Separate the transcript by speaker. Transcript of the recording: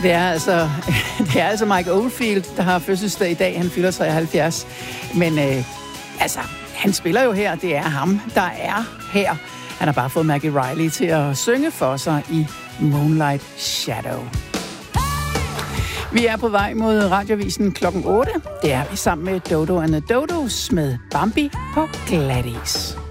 Speaker 1: Det er altså Mike Oldfield, der har fødselsdag i dag. Han fylder 73. Men han spiller jo her. Det er ham, der er her. Han har bare fået Maggie Reilly til at synge for sig i Moonlight Shadow. Vi er på vej mod Radiovisen klokken 8. Det er vi sammen med Dodo and the Dodos med Bambi på Gladys.